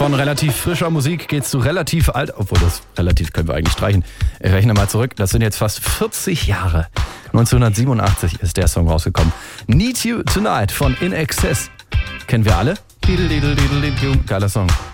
Von relativ frischer Musik geht's zu relativ alt, obwohl das relativ können wir eigentlich streichen. Ich rechne mal zurück, das sind jetzt fast 40 Jahre. 1987 ist der Song rausgekommen. Need You Tonight von In Excess. Kennen wir alle? Geiler Song.